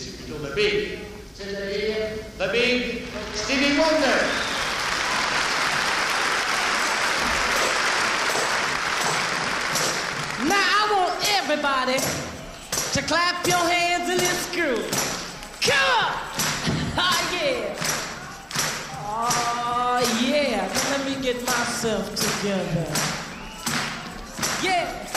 c'est plutôt the big. C'est-à-dire the big Stevie Wonder. Now I want everybody to clap your hands in this groove. Come on! Oh yeah! Oh yeah! Now let me get myself together. Yeah!